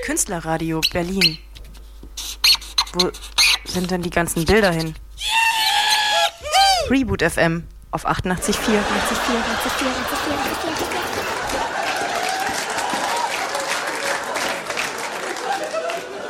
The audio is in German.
Künstlerradio Berlin. Wo sind denn die ganzen Bilder hin? Reboot FM auf 88,4. 88,4.